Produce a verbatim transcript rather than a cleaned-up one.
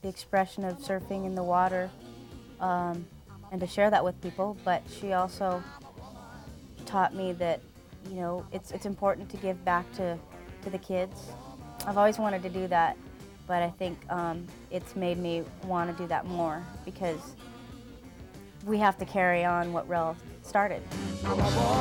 the expression of surfing in the water, um, and to share that with people. But she also taught me that, you know, it's it's important to give back to to the kids. I've always wanted to do that, but I think um, it's made me want to do that more because we have to carry on what Rel started.